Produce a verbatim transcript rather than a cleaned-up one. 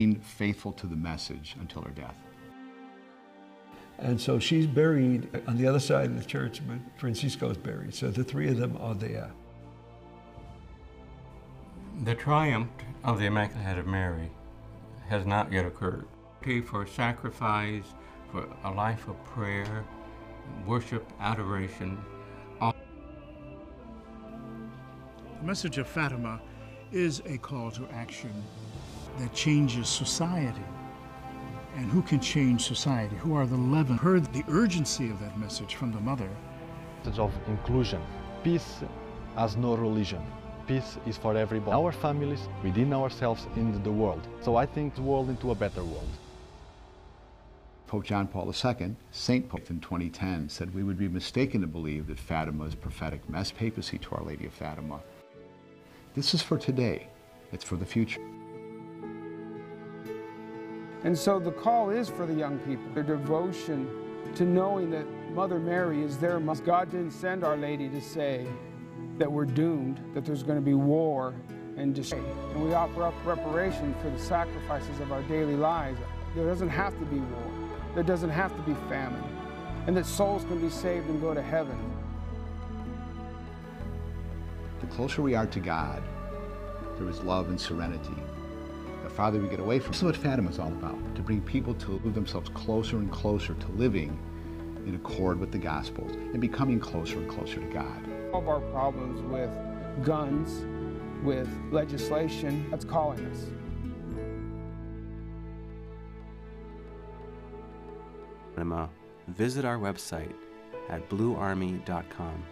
Being faithful to the message until her death. And so she's buried on the other side of the church, but Francisco's buried. So the three of them are there. The triumph of the Immaculate Head of Mary has not yet occurred. For sacrifice, for a life of prayer, worship, adoration. The message of Fatima is a call to action that changes society. And who can change society? Who are the eleven? Heard the urgency of that message from the mother. Message of inclusion. Peace has no religion. Peace is for everybody. Our families, within ourselves, in the world. So I think the world into a better world. Pope John Paul the Second, Saint Pope in twenty ten, said we would be mistaken to believe that Fatima is prophetic mass papacy to Our Lady of Fatima. This is for today. It's for the future. And so the call is for the young people, their devotion to knowing that Mother Mary is their mother. God didn't send Our Lady to say that we're doomed, that there's going to be war and despair. And we offer up reparation for the sacrifices of our daily lives. There doesn't have to be war. There doesn't have to be famine. And that souls can be saved and go to heaven. The closer we are to God, there is love and serenity. The farther we get away from. This is what Fatima is all about, to bring people to move themselves closer and closer to living in accord with the Gospels and becoming closer and closer to God. All of our problems with guns, with legislation, that's calling us. Visit our website at blue army dot com.